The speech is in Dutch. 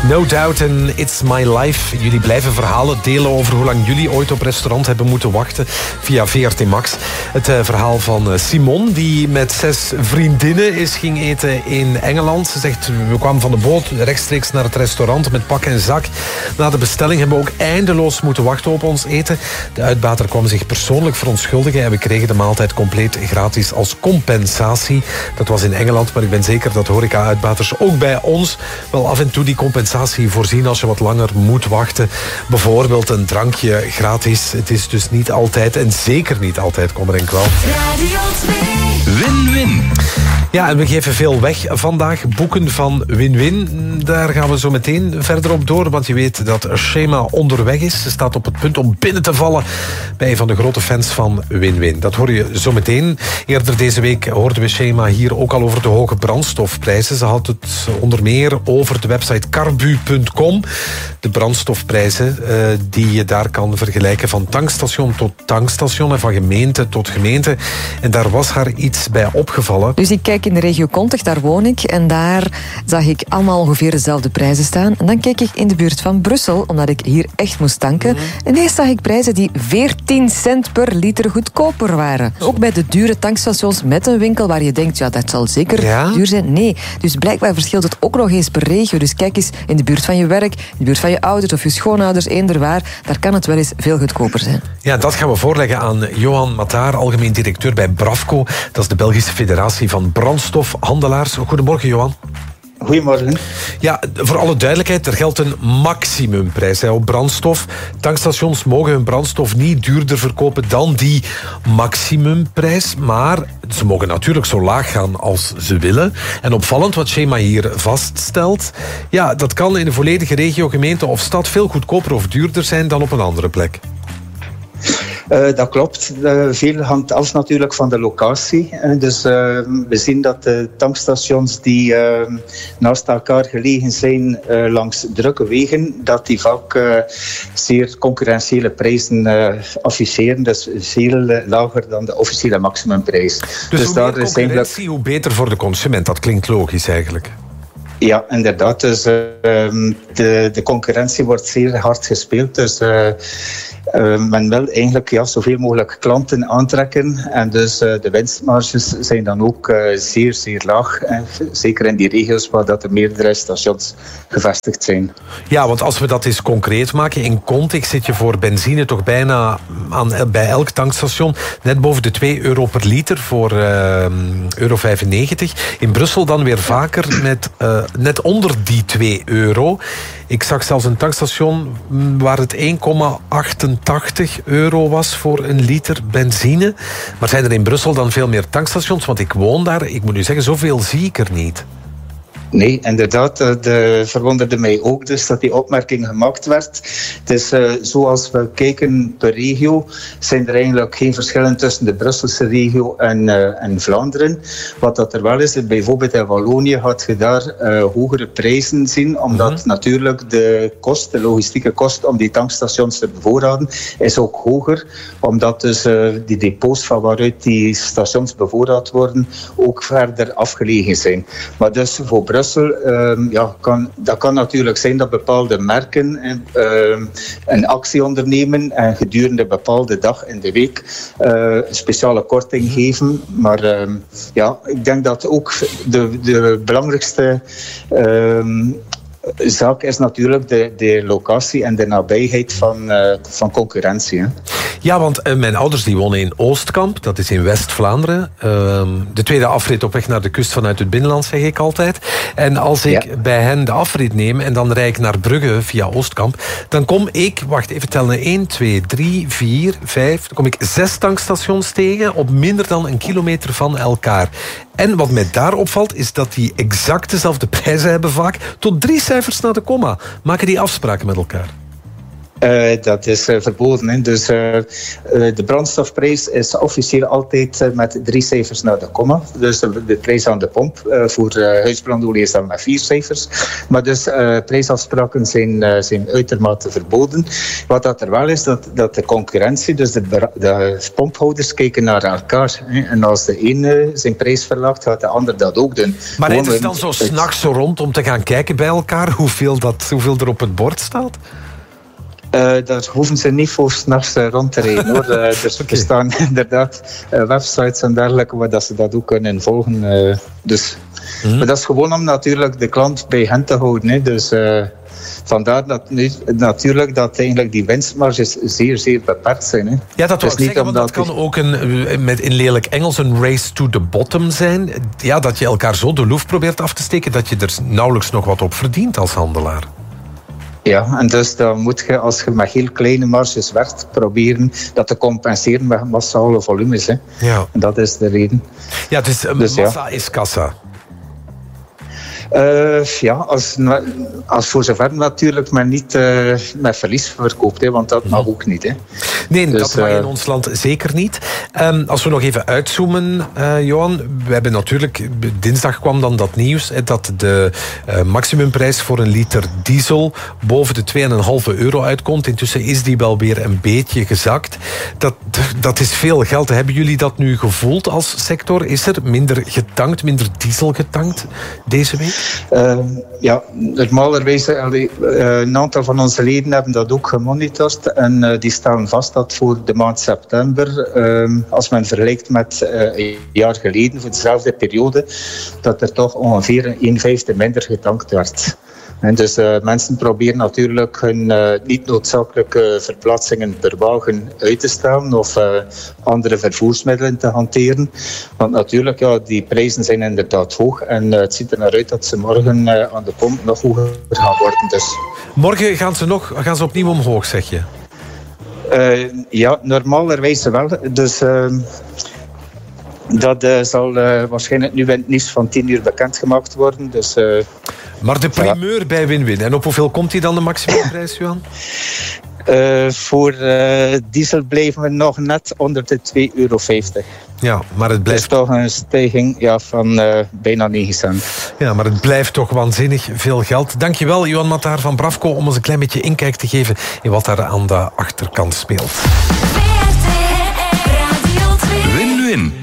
No Doubt en It's My Life. Jullie blijven verhalen delen over hoe lang jullie ooit op restaurant hebben moeten wachten via VRT Max. Het verhaal van Simon, die met 6 vriendinnen is ging eten in Engeland. Ze zegt, we kwamen van de boot rechtstreeks naar het restaurant met pak en zak. Na de bestelling hebben we ook eindeloos moeten wachten op ons eten. De uitbater kwam zich persoonlijk verontschuldigen en we kregen de maaltijd compleet gratis als compensatie. Dat was in Engeland, maar ik ben zeker dat horeca-uitbaters ook bij ons wel af en toe die compensatie voorzien als je wat langer moet wachten. Bijvoorbeeld een drankje gratis. Het is dus niet altijd en zeker niet altijd kommer en kwel. Win-win. Ja, en we geven veel weg vandaag. Boeken van Win-Win. Daar gaan we zo meteen verder op door, want je weet dat Shema onderweg is. Ze staat op het punt om binnen te vallen bij een van de grote fans van Win-Win. Dat hoor je zo meteen. Eerder deze week hoorden we Shema hier ook al over de hoge brandstofprijzen. Ze had het onder meer over de website carbu.com. De brandstofprijzen die je daar kan vergelijken van tankstation tot tankstation en van gemeente tot gemeente. En daar was haar iets bij opgevallen. Dus ik kijk in de regio Contig, daar woon ik. En daar zag ik allemaal ongeveer dezelfde prijzen staan. En dan keek ik in de buurt van Brussel, omdat ik hier echt moest tanken. En ineens zag ik prijzen die 14 cent per liter goedkoper waren. Ook bij de dure tankstations met een winkel waar je denkt, ja, dat zal zeker duur zijn. Nee, dus blijkbaar verschilt het ook nog eens per regio. Dus kijk eens in de buurt van je werk, in de buurt van je ouders of je schoonouders, eender waar. Daar kan het wel eens veel goedkoper zijn. Ja, dat gaan we voorleggen aan Johan Mataar, algemeen directeur bij Bravco. Dat is de Belgische Federatie van Brandstofhandelaars. Goedemorgen, Johan. Goedemorgen. Ja, voor alle duidelijkheid, er geldt een maximumprijs op brandstof. Tankstations mogen hun brandstof niet duurder verkopen dan die maximumprijs. Maar ze mogen natuurlijk zo laag gaan als ze willen. En opvallend wat Shema hier vaststelt, ja, dat kan in de volledige regio, gemeente of stad veel goedkoper of duurder zijn dan op een andere plek. Dat klopt. Veel hangt af natuurlijk van de locatie. Dus we zien dat de tankstations die naast elkaar gelegen zijn langs drukke wegen, dat die vaak zeer concurrentiële prijzen afficheren. Dus veel lager dan de officiële maximumprijs. Dus hoe meer concurrentie, hoe beter voor de consument. Dat klinkt logisch eigenlijk. Ja, inderdaad. Dus de concurrentie wordt zeer hard gespeeld. Dus men wil eigenlijk zoveel mogelijk klanten aantrekken. En dus de winstmarges zijn dan ook zeer, zeer laag. Zeker in die regio's waar dat er meerdere stations gevestigd zijn. Ja, want als we dat eens concreet maken. In Contig zit je voor benzine toch bijna bij elk tankstation net boven de €2 per liter voor €1,95. In Brussel dan weer vaker met net onder die €2. Ik zag zelfs een tankstation waar het €1,88 was voor een liter benzine. Maar zijn er in Brussel dan veel meer tankstations? Want ik woon daar, ik moet u zeggen, zoveel zie ik er niet. Nee, inderdaad. Dat verwonderde mij ook dus dat die opmerking gemaakt werd. Het is zoals we kijken per regio, zijn er eigenlijk geen verschillen tussen de Brusselse regio en Vlaanderen. Wat dat er wel is, bijvoorbeeld in Wallonië had je daar hogere prijzen zien, omdat natuurlijk de logistieke kost om die tankstations te bevoorraden, is ook hoger, omdat dus die depots van waaruit die stations bevoorraad worden, ook verder afgelegen zijn. Maar dus voor Brussel, dat kan natuurlijk zijn dat bepaalde merken een actie ondernemen en gedurende een bepaalde dag in de week een speciale korting geven. Maar ik denk dat ook de belangrijkste zaak is natuurlijk de locatie en de nabijheid van concurrentie. Hè. Ja, want mijn ouders die wonen in Oostkamp, dat is in West-Vlaanderen. De tweede afrit op weg naar de kust vanuit het binnenland, zeg ik altijd. En als ik bij hen de afrit neem en dan rijd ik naar Brugge via Oostkamp, dan kom ik, wacht even tellen, 1, 2, 3, 4, 5, dan kom ik 6 tankstations tegen op minder dan 1 kilometer van elkaar. En wat mij daar opvalt, is dat die exact dezelfde prijzen hebben vaak, tot 3 cijfers na de komma. Maken die afspraken met elkaar? Dat is verboden. Hè. Dus de brandstofprijs is officieel altijd met 3 cijfers naar de komma. Dus de prijs aan de pomp voor huisbrandolie is dan met 4 cijfers. Maar dus prijsafspraken zijn uitermate verboden. Wat dat er wel is, dat de concurrentie, dus de pomphouders kijken naar elkaar. Hè. En als de ene zijn prijs verlaagt, gaat de ander dat ook doen. Maar rijdt het dan zo 's nachts zo rond om te gaan kijken bij elkaar hoeveel er op het bord staat? Daar hoeven ze niet voor 's nachts rond te rijden, hoor. Er bestaan inderdaad websites en dergelijke waar dat ze dat ook kunnen volgen. Maar dat is gewoon om natuurlijk de klant bij hen te houden. Hè. Dus vandaar dat natuurlijk dat eigenlijk die winstmarges zeer, zeer beperkt zijn. Hè. Ja, dat wil ik zeggen, want dat kan ook in lelijk Engels een race to the bottom zijn. Ja, dat je elkaar zo de loef probeert af te steken dat je er nauwelijks nog wat op verdient als handelaar. Ja, en dus dan moet je, als je met heel kleine marges werkt, proberen dat te compenseren met massale volumes. Hè. Ja. En dat is de reden. Ja, dus massa is kassa. Als voor zover natuurlijk, maar niet met verlies verkoopt, hè, want dat mag ook niet. Hè. Nee, dus, dat mag in ons land zeker niet. Als we nog even uitzoomen, Johan, we hebben natuurlijk, dinsdag kwam dan dat nieuws, dat de maximumprijs voor een liter diesel boven de €2,5 uitkomt. Intussen is die wel weer een beetje gezakt. Dat is veel geld. Hebben jullie dat nu gevoeld als sector? Is er minder getankt, minder diesel getankt deze week? Normalerwijze, een aantal van onze leden hebben dat ook gemonitord en die stellen vast dat voor de maand september, als men vergelijkt met een jaar geleden, voor dezelfde periode, dat er toch ongeveer 1/5 minder getankt werd. En dus mensen proberen natuurlijk hun niet noodzakelijke verplaatsingen per wagen uit te stellen of andere vervoersmiddelen te hanteren. Want natuurlijk, die prijzen zijn inderdaad hoog en het ziet er naar uit dat ze morgen aan de pomp nog hoger gaan worden. Dus. Morgen gaan ze opnieuw omhoog, zeg je? Ja, normalerwijze wel. Dus dat zal waarschijnlijk nu in het nieuws van 10 uur bekendgemaakt worden. Dus, maar de primeur bij Win-Win. En op hoeveel komt die dan de maximumprijs, Johan? Voor diesel blijven we nog net onder de €2,50. Ja, maar het blijft... Dat is toch een stijging van bijna 9 cent. Ja, maar het blijft toch waanzinnig veel geld. Dankjewel, Johan Mataar van Brafco, om ons een klein beetje inkijk te geven in wat daar aan de achterkant speelt. Win-Win.